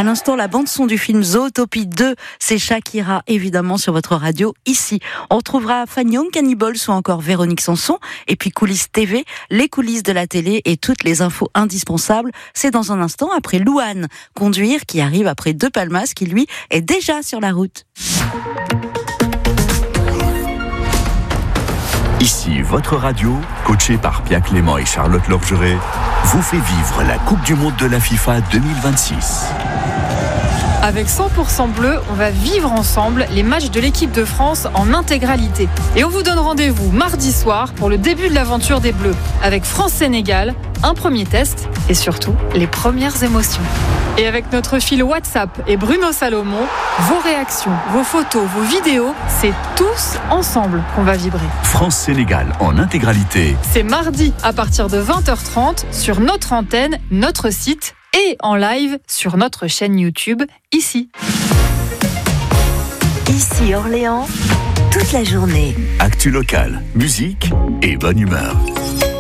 À l'instant, la bande-son du film Zootopie 2, c'est Shakira, évidemment, sur votre radio, ici. On retrouvera Fanny Young, Cannibals ou encore Véronique Sanson. Et puis Coulisses TV, les coulisses de la télé et toutes les infos indispensables. C'est dans un instant, après Louane, Conduire, qui arrive après De Palmas, qui lui est déjà sur la route. Ici, votre radio, coachée par Pia Clément et Charlotte Lorgeret, vous fait vivre la Coupe du Monde de la FIFA 2026. Avec 100% bleu, on va vivre ensemble les matchs de l'équipe de France en intégralité. Et on vous donne rendez-vous mardi soir pour le début de l'aventure des Bleus, avec France-Sénégal, un premier test et surtout les premières émotions. Et avec notre fil WhatsApp et Bruno Salomon, vos réactions, vos photos, vos vidéos, c'est tous ensemble qu'on va vibrer. France-Sénégal en intégralité. C'est mardi à partir de 20h30 sur notre antenne, notre site et en live sur notre chaîne YouTube, ici. Ici Orléans, toute la journée. Actu local, musique et bonne humeur.